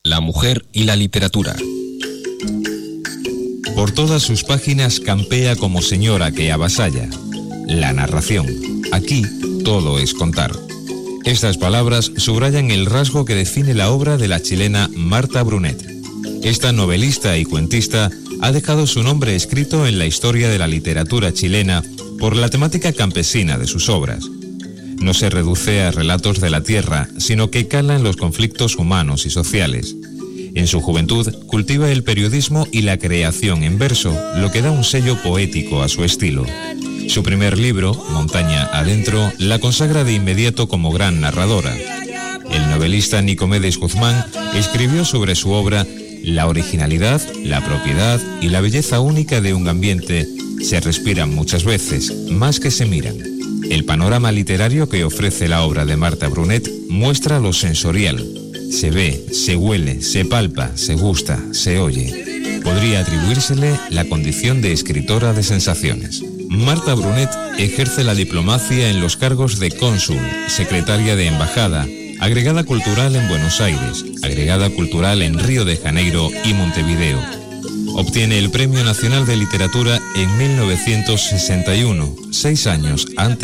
La mujer y la literatura. Por todas sus páginas campea como señora que avasalla. La narración. Aquí todo es contar. Estas palabras subrayan el rasgo que define la obra de la chilena Marta Brunet. Esta novelista y cuentista ha dejado su nombre escrito en la historia de la literatura chilena por la temática campesina de sus obras. No se reduce a relatos de la tierra, sino que cala en los conflictos humanos y sociales. En su juventud cultiva el periodismo y la creación en verso, lo que da un sello poético a su estilo. Su primer libro, Montaña Adentro, la consagra de inmediato como gran narradora. El novelista Nicomedes Guzmán escribió sobre su obra: la originalidad, la propiedad y la belleza única de un ambiente se respiran muchas veces, más que se miran. El panorama literario que ofrece la obra de Marta Brunet muestra lo sensorial. Se ve, se huele, se palpa, se gusta, se oye. Podría atribuírsele la condición de escritora de sensaciones. Marta Brunet ejerce la diplomacia en los cargos de cónsul, secretaria de embajada, agregada cultural en Buenos Aires, agregada cultural en Río de Janeiro y Montevideo. Obtiene el Premio Nacional de Literatura en 1961, 6 años antes